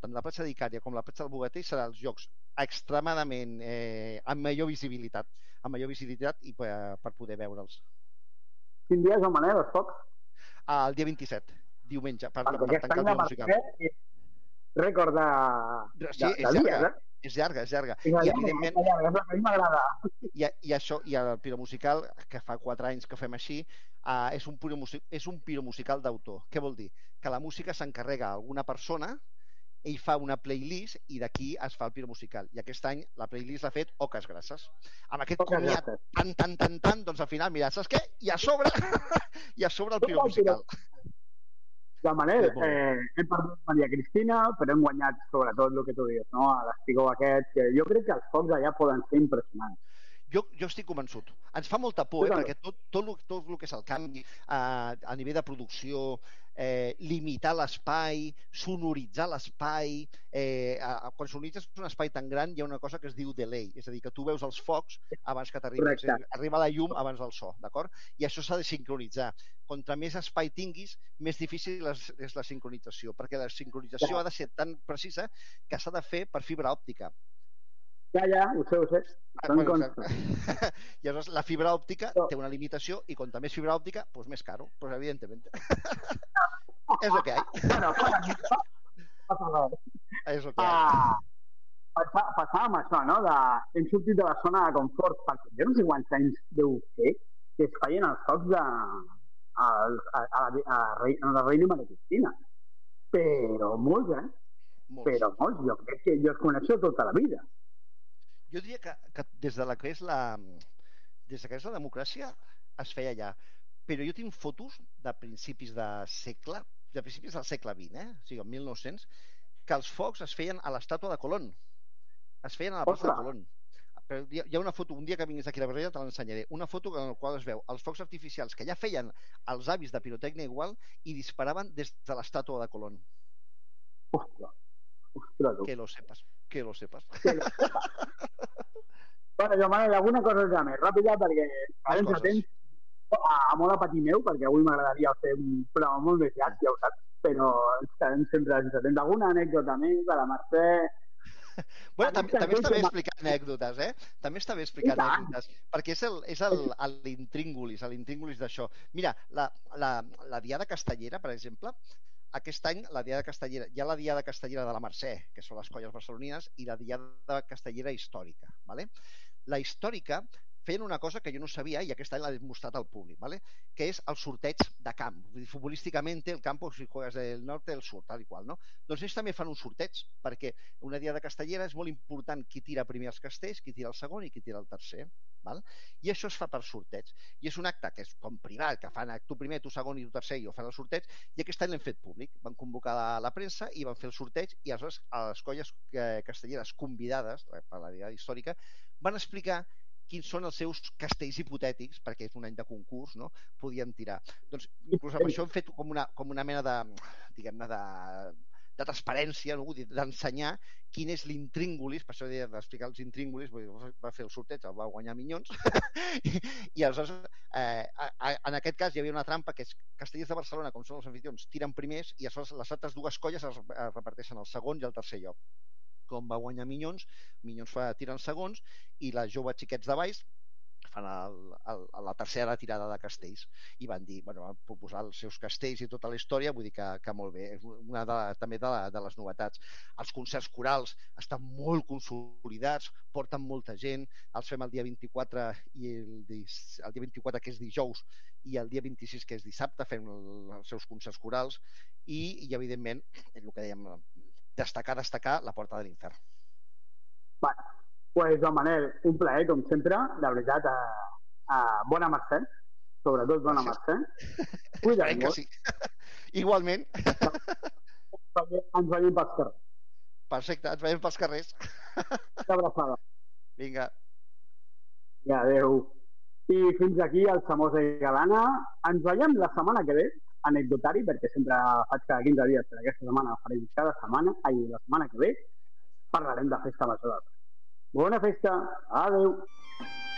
tant la platja d'Icària com la platja del Bogatell seran els llocs extremadament amb major visibilitat i per poder veure'ls. Quin dia, Joan Manel, els focs? El dia 27, diumenge, per tancar el dia musical. Rècord de dies, És llarga. I evidentment... A mi m'agrada. I això, i el piromusical, que fa 4 anys que fem així, és un piromusical d'autor. Què vol dir? Que la música s'encarrega a alguna persona, ell fa una playlist i d'aquí es fa el piromusical. I aquest any la playlist l'ha fet Oques Grasses. Amb aquest comiat tant, doncs al final, mira, saps què? I a sobre el piromusical. Joan Manel, hem perdut Maria Cristina, però hem guanyat sobretot el que tu dius, no? A l'espigó aquest, que jo crec que els focs allà poden ser impressionants. Jo estic convençut. Ens fa molta por, perquè tot el que és el canvi a nivell de producció, limitar l'espai, sonoritzar l'espai... Quan sonoritzes un espai tan gran hi ha una cosa que es diu delay, és a dir, que tu veus els focs abans que t'arribi. Arriba la llum abans del so, d'acord? I això s'ha de sincronitzar. Contra més espai tinguis, més difícil és la sincronització, perquè la sincronització ha de ser tan precisa que s'ha de fer per fibra òptica. Ja, ho sé. I llavors la fibra òptica té una limitació i contra més fibra òptica, doncs més caro, pues evidentment. És el que hi ha. És el que hi ha. Passàvem això, no? Hem sortit de la zona de confort, perquè jo no sé quants anys deu fer que es feien els focs a la reina Maria Cristina. Però molts, Però molts. Jo crec que jo els coneixo tota la vida. Jo diria que des de que és la democràcia es feia allà, però jo tinc fotos de principis del segle XX, o sigui, el 1900, que els focs es feien a l'estàtua de Colón. Es feien a la plaça de Colón. Però hi ha una foto, un dia que vinguis aquí a la Barrera te l'ensenyaré, una foto en la qual es veu els focs artificials que ja feien els avis de pirotècnia igual i disparaven des de l'estàtua de Colón. Ostres, que lo sepas. Bueno, Joan Manel, alguna cosa més ràpida, perquè farem temps a molt a patir meu, perquè avui m'agradaria fer un programa molt més llarg, ja ho saps, però ens quedem sempre sense temps. Alguna anècdota més de la Mercè? Bueno, també està bé explicar anècdotes, També està bé explicar anècdotes, perquè és l'intríngulis d'això. Mira, la Diada Castellera, per exemple, aquest any hi ha la Diada Castellera de la Mercè, que són les colles barcelonines, i la Diada Castellera històrica. La històrica feien una cosa que jo no sabia i aquest any l'he mostrat al públic, que és el sorteig de camp. Futbolísticament, el campo, si juegas del norte, del sur, tal i qual. Doncs ells també fan un sorteig, perquè una Diada Castellera és molt important qui tira primer els castells, qui tira el segon i qui tira el tercer. I això es fa per sorteig. I és un acte que és com privat, que fan tu primer, tu segon i tu tercer, i ho fan el sorteig, i aquest any l'hem fet públic. Van convocar la premsa i van fer el sorteig, i aleshores les colles castelleres convidades per la Diada Històrica van explicar quins són els seus castells hipotètics, perquè és un any de concurs, podien tirar. Doncs, inclús amb això hem fet com una mena de, diguem-ne, de transparència, d'ensenyar quin és l'intríngulis, per això d'explicar els intríngulis, va fer el sorteig, el va guanyar Minyons, i aleshores, en aquest cas, hi havia una trampa, que és Castellers de Barcelona, com són els anfitrions, tiren primers, i aleshores les altres dues colles es reparteixen el segon i el tercer lloc. Com va guanyar Minyons tiren segons i les joves xiquets de Valls fan la tercera tirada de castells i van proposar els seus castells i tota la història, vull dir que molt bé, és una també de les novetats. Els concerts corals estan molt consolidats, porten molta gent, els fem el dia 24 i el dia 24 que és dijous i el dia 26 que és dissabte fem els seus concerts corals i evidentment, el que dèiem, destacar la porta de l'infern. Bueno, pues Joan Manel, un plaer, com sempre, de veritat, bona Mercè, sobretot bona Mercè. Cuida't molt. Sí. Igualment. Ens veiem pels carrers. Perfecte, ens veiem pels carrers. Una abraçada. Vinga. Ja, adéu. I fins aquí el Samosa i Galana. Ens veiem la setmana que ve, anecdotari, perquè sempre faig cada 15 dies, però aquesta setmana farem la setmana que ve parlarem de festa major. Bona festa, adeu!